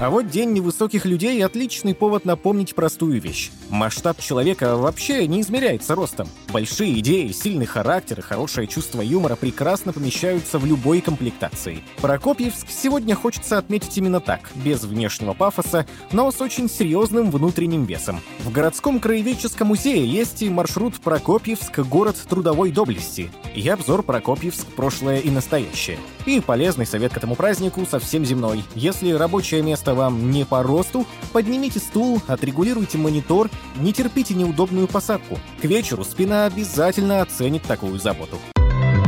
А вот День невысоких людей — отличный повод напомнить простую вещь. Масштаб человека вообще не измеряется ростом. Большие идеи, сильный характер и хорошее чувство юмора прекрасно помещаются в любой комплектации. Прокопьевск сегодня хочется отметить именно так, без внешнего пафоса, но с очень серьезным внутренним весом. В городском краеведческом музее есть и маршрут Прокопьевск — город трудовой доблести, и обзор Прокопьевск — прошлое и настоящее. И полезный совет к этому празднику совсем земной. Если рабочее место вам не по росту, поднимите стул, отрегулируйте монитор, не терпите неудобную посадку. К вечеру спина обязательно оценит такую заботу.